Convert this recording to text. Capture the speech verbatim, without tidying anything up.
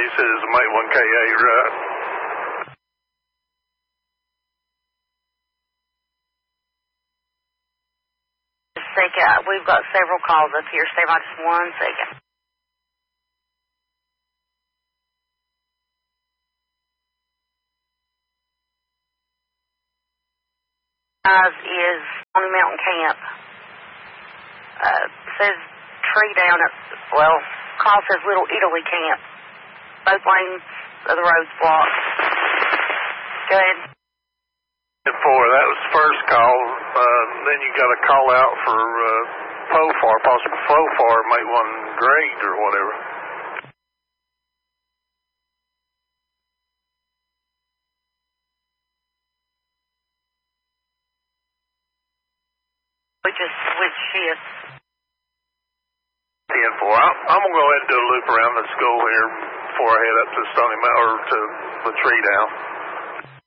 you said it's a Mate one K eight, right? Second, we've got several calls up here. Stay by just one second. Guys is Stony Mountain Camp. Uh, says tree down at, well, call says Little Italy Camp. Both lanes of the road's blocked. Go ahead. Four, that was the first call. Uh, then you got a call out for uh, Profar, possible Profar, Mate one grade or whatever. We just switched shifts. ten four. I'm, I'm going to go ahead and do a loop around the school here before I head up to Stony Mountain, or to the tree down.